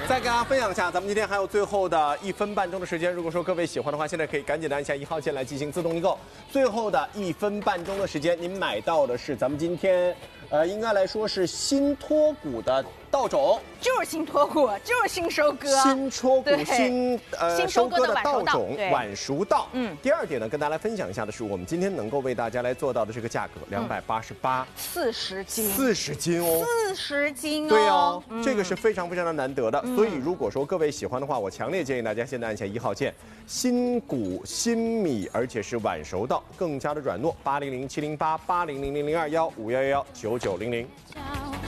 再给大家分享一下，咱们今天还有最后的1分半钟的时间。如果说各位喜欢的话，现在可以赶紧的按下1号键来进行自动订购。最后的1分半钟的时间，您买到的是咱们今天，应该来说是新脱骨的稻种， 就是新脱骨，就是新收割， 新脱骨、新收割的稻种晚熟稻。第二点呢，跟大家来分享一下的是，我们今天能够为大家来做到的这个价格288，40斤，40斤哦 ，40斤哦， 对哦，这个是非常非常的难得的。所以如果说各位喜欢的话，我强烈建议大家现在按下1号键，新谷新米，而且是晚熟稻，更加的软糯，800-708-800-0021-5111-9900。